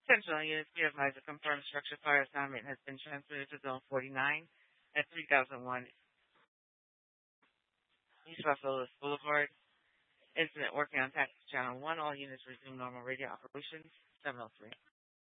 Attention all units, be advised a confirmed structure fire assignment has been transferred to Zone 49 at 3001 East Los Olas Boulevard. Incident working on Tactics Channel 1. All units resume normal radio operations. 703.